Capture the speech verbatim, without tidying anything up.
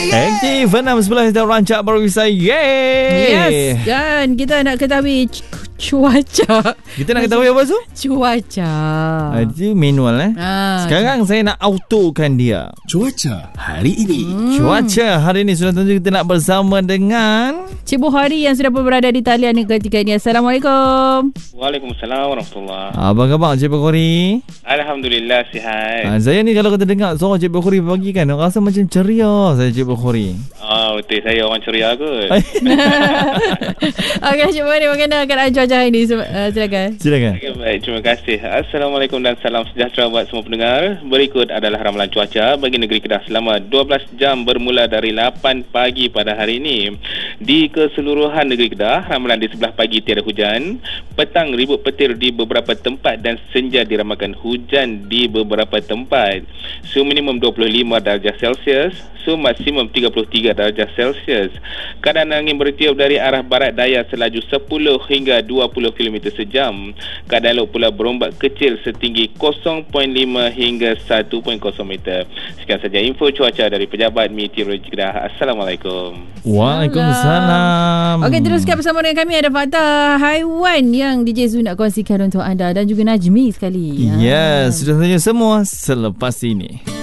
Aktif enam sebelas kita rancak baru bisa. Yeay. Yes. Dan kita nak ketahui cuaca. Kita nak ketahui apa tu? Cuaca. Itu manual eh. Ah. Sekarang saya nak autokan dia. Cuaca hari ini. Hmm. Cuaca hari ini sudah tentu kita nak bersama dengan Cik Bukhari yang sudah berada di talian ketika ini. Assalamualaikum. Waalaikumsalam warahmatullahi. Apa khabar Cik Bukhari? Alhamdulillah sihat. Ha, saya ni kalau kita dengar suara Cik Bukhari pagi kan, rasa macam ceria saya Cik Bukhari. Ah, betul, saya orang ceria kot. Okey, Cik Bukhari, bagaimana keadaan cuaca hari ini? Uh, silakan. Silakan. Okay, baik, terima kasih. Assalamualaikum dan salam sejahtera buat semua pendengar. Berikut adalah ramalan cuaca bagi negeri Kedah selama dua belas jam bermula dari lapan pagi pada hari ini. Di keseluruhan negeri Kedah, ramalan di sebelah pagi tiada hujan, petang ribut petir di beberapa tempat dan senja diramakan hujan di beberapa tempat. Suhu minimum dua puluh lima darjah Celsius, suhu maksimum tiga puluh tiga darjah Celsius. Keadaan angin bertiup dari arah barat daya selaju sepuluh hingga dua puluh kilometer sejam. Keadaan laut pula berombak kecil setinggi kosong perpuluhan lima hingga satu perpuluhan kosong meter. Sekian saja info cuaca dari Pejabat Meteorologi Kedah. Assalamualaikum. Waalaikumsalam. Okey, teruskan bersama dengan kami. Ada fakta haiwan yang D J Zu nak kongsikan untuk anda dan juga Najmi sekali. Yes, sudah saja semua selepas ini.